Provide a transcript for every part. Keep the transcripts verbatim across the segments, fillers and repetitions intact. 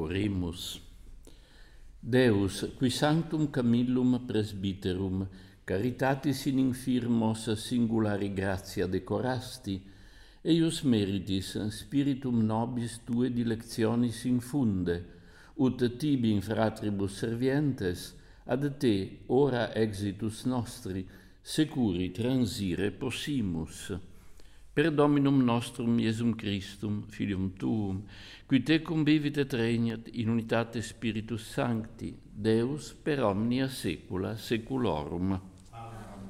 Oremus. Deus, qui sanctum Camillum presbiterum, caritatis in infirmos singulari gratia decorasti, eius meritis spiritum nobis tue dilectionis infunde, ut tibi in fratribus servientes, ad te ora exitus nostri, securi transire possimus. Per Dominum nostrum Iesum Christum, Filium Tuum, qui te convivit et regnat in unitate Spiritus Sancti, Deus per omnia saecula saeculorum. Amen.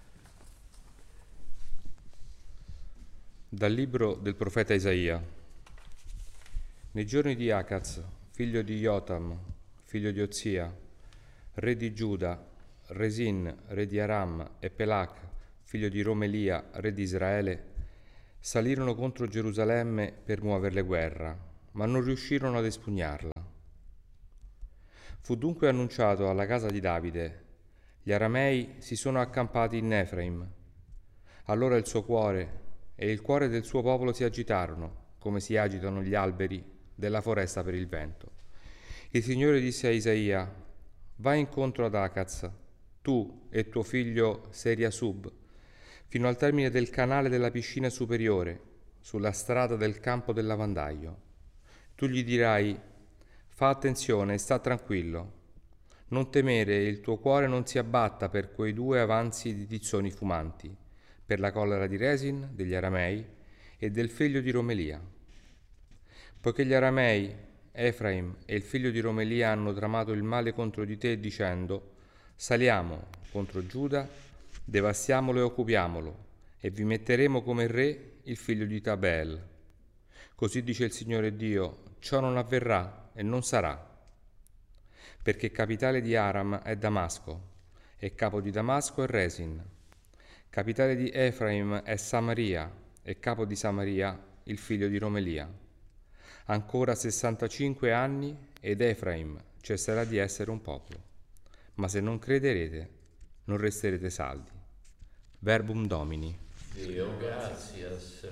Dal libro del profeta Isaia. Nei giorni di Acaz, figlio di Jotam, figlio di Ozia, re di Giuda, Resin, re di Aram, e Pelac, figlio di Romelia, re di Israele, salirono contro Gerusalemme per muoverle guerra, ma non riuscirono ad espugnarla. Fu dunque annunciato alla casa di Davide: gli aramei si sono accampati in Efraim. Allora il suo cuore e il cuore del suo popolo si agitarono, come si agitano gli alberi della foresta per il vento. Il Signore disse a Isaia: vai incontro ad Acaz, tu e tuo figlio Seriasub, fino al termine del canale della piscina superiore, sulla strada del campo del lavandaio. Tu gli dirai: fa attenzione e sta tranquillo. Non temere e il tuo cuore non si abbatta per quei due avanzi di tizzoni fumanti, per la collera di Resin, degli aramei, e del figlio di Romelia. Poiché gli aramei, Efraim e il figlio di Romelia hanno tramato il male contro di te, dicendo: saliamo contro Giuda, devastiamolo e occupiamolo, e vi metteremo come re il figlio di Tabeel. Così dice il Signore Dio: ciò non avverrà e non sarà, perché capitale di Aram è Damasco, e capo di Damasco è Resin. Capitale di Efraim è Samaria, e capo di Samaria il figlio di Romelia. Ancora sessantacinque anni ed Efraim cesserà di essere un popolo. Ma se non crederete, non resterete saldi. Verbum Domini. Deo gratias.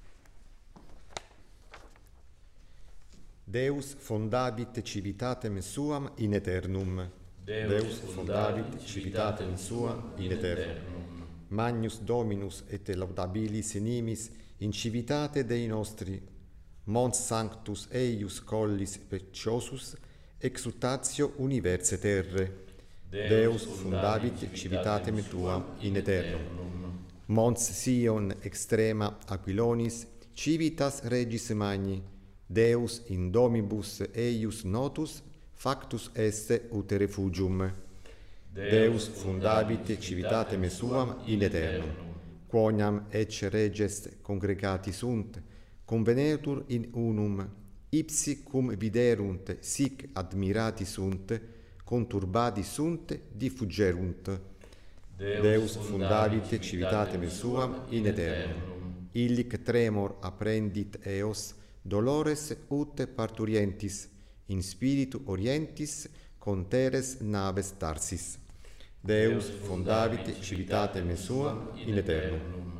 Deus fondabit civitatem suam in aeternum. Deus fondabit civitatem suam in aeternum. Magnus Dominus et laudabilis nimis in civitate Dei nostri, Mons Sanctus eius collis preciosus, exultatio universe terre. Deus fundabit civitatem tuam in aeternum. Mons Sion extrema Aquilonis, civitas regis magni, Deus in domibus eius notus, factus esse ut refugium. Deus fundabit civitatem suam in aeternum. Quoniam ecce reges congregati sunt, convenetur in unum, ipsi cum viderunt, sic admirati sunt, conturbati sunt, diffugerunt. Deus fundabit civitatem suam in aeternum. Illic tremor apprendit eos, dolores ut parturientis, in spiritu orientis, conteres naves tarsis. Deus fundabit civitatem suam in aeternum.